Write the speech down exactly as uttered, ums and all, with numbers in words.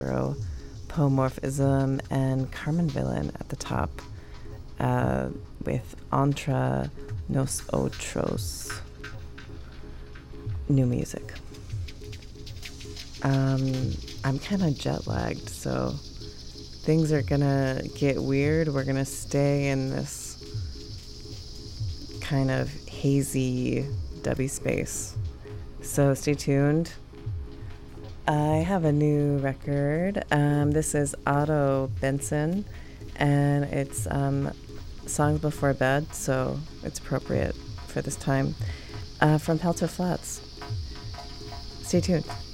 Pomorphism, and Carmen Villain at the top, uh, with Entre Nos Otros. New music. Um, I'm kind of jet lagged, so things are gonna get weird. We're gonna stay in this kind of hazy dubby space. So stay tuned. I have a new record. Um, this is Otto Benson, and it's um, Songs Before Bed, so it's appropriate for this time, uh, from Pelto Flats. Stay tuned.